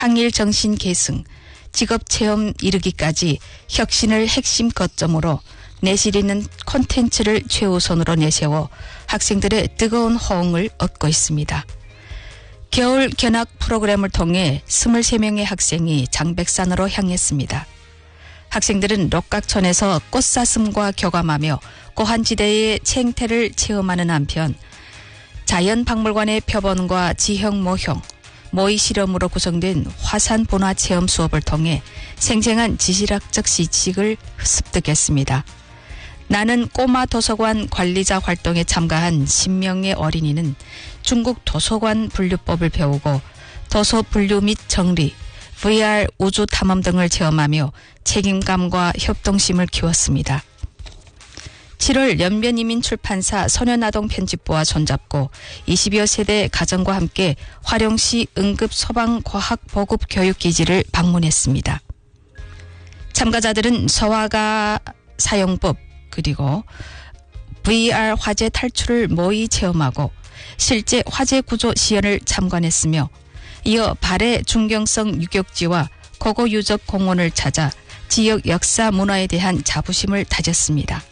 항일 정신 계승, 직업 체험 이르기까지 혁신을 핵심 거점으로 내실 있는 콘텐츠를 최우선으로 내세워 학생들의 뜨거운 호응을 얻고 있습니다. 겨울 견학 프로그램을 통해 23명의 학생이 장백산으로 향했습니다. 학생들은 록각촌에서 꽃사슴과 교감하며 고한지대의 생태를 체험하는 한편 자연박물관의 표본과 지형 모형, 모의 실험으로 구성된 화산 분화 체험 수업을 통해 생생한 지질학적 지식을 습득했습니다. 나는 꼬마 도서관 관리자 활동에 참가한 10명의 어린이는 중국 도서관 분류법을 배우고 도서 분류 및 정리, VR 우주 탐험 등을 체험하며 책임감과 협동심을 키웠습니다. 7월 연변이민 출판사 소년아동 편집부와 손잡고 20여 세대 가정과 함께 화룡시 응급소방과학보급교육기지를 방문했습니다. 참가자들은 소화가 사용법 그리고 VR 화재 탈출을 모의 체험하고 실제 화재 구조 시연을 참관했으며 이어 발해 중경성 유격지와 고고 유적 공원을 찾아 지역 역사 문화에 대한 자부심을 다졌습니다.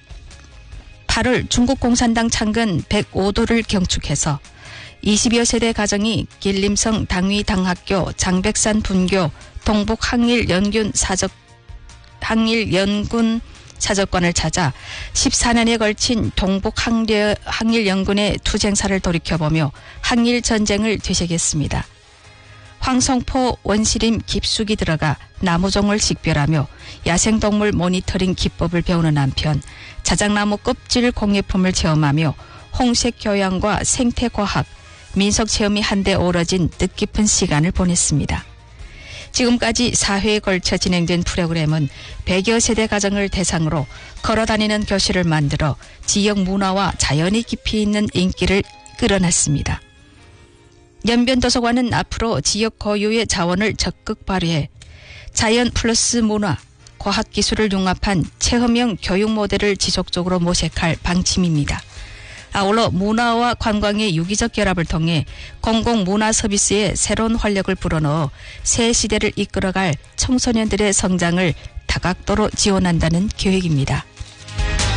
8월 중국 공산당 창건 105도를 경축해서 20여 세대 가정이 길림성 당위당학교 장백산 분교 동북 항일연군 사적관을 찾아 14년에 걸친 동북 항일연군의 투쟁사를 돌이켜보며 항일전쟁을 되새겼습니다. 황성포 원시림 깊숙이 들어가 나무종을 식별하며 야생동물 모니터링 기법을 배우는 한편 자작나무 껍질 공예품을 체험하며 홍색 교양과 생태과학, 민속체험이 한데 어우러진 뜻깊은 시간을 보냈습니다. 지금까지 4회에 걸쳐 진행된 프로그램은 100여 세대 가정을 대상으로 걸어다니는 교실을 만들어 지역 문화와 자연이 깊이 있는 인기를 끌어냈습니다. 연변도서관은 앞으로 지역 고유의 자원을 적극 발휘해 자연 플러스 문화, 과학기술을 융합한 체험형 교육 모델을 지속적으로 모색할 방침입니다. 아울러 문화와 관광의 유기적 결합을 통해 공공문화 서비스에 새로운 활력을 불어넣어 새 시대를 이끌어갈 청소년들의 성장을 다각도로 지원한다는 계획입니다.